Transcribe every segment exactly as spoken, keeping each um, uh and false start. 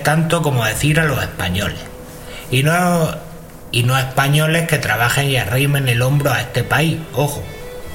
es tanto como decir a los españoles. Y no, y no españoles que trabajen y arrimen el hombro a este país, ojo.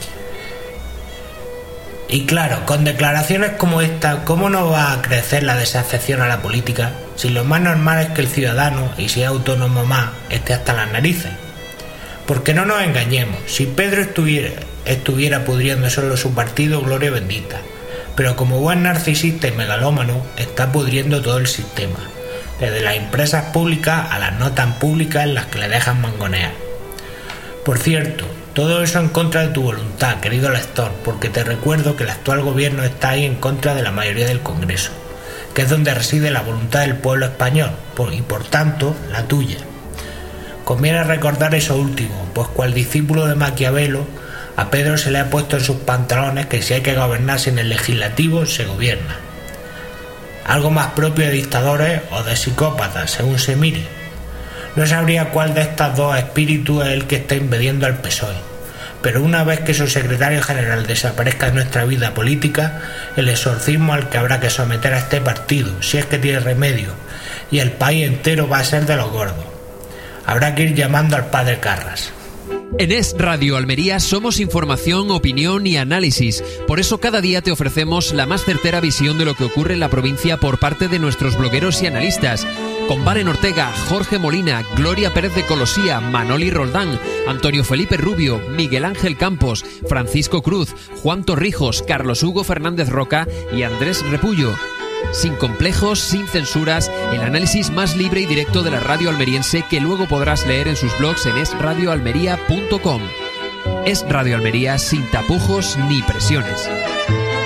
Y claro, con declaraciones como esta, ¿cómo no va a crecer la desafección a la política si lo más normal es que el ciudadano, y si es autónomo más, esté hasta las narices? Porque no nos engañemos, si Pedro estuviera, estuviera pudriendo solo su partido, gloria bendita, pero como buen narcisista y megalómano, está pudriendo todo el sistema, desde las empresas públicas a las no tan públicas en las que le dejan mangonear. Por cierto, todo eso en contra de tu voluntad, querido lector, porque te recuerdo que el actual gobierno está ahí en contra de la mayoría del Congreso, que es donde reside la voluntad del pueblo español, y por tanto, la tuya. Conviene recordar eso último, pues cual discípulo de Maquiavelo, a Pedro se le ha puesto en sus pantalones que si hay que gobernar sin el legislativo, se gobierna. Algo más propio de dictadores o de psicópatas, según se mire. No sabría cuál de estos dos espíritus es el que está invadiendo al P S O E, pero una vez que su secretario general desaparezca de nuestra vida política, el exorcismo al que habrá que someter a este partido, si es que tiene remedio, y el país entero va a ser de los gordos. Habrá que ir llamando al padre Carras. En Es Radio Almería somos información, opinión y análisis. Por eso cada día te ofrecemos la más certera visión de lo que ocurre en la provincia por parte de nuestros blogueros y analistas. Con Valen Ortega, Jorge Molina, Gloria Pérez de Colosía, Manoli Roldán, Antonio Felipe Rubio, Miguel Ángel Campos, Francisco Cruz, Juan Torrijos, Carlos Hugo Fernández Roca y Andrés Repullo. Sin complejos, sin censuras, el análisis más libre y directo de la radio almeriense que luego podrás leer en sus blogs en es radio almería punto com. Es Radio Almería sin tapujos ni presiones.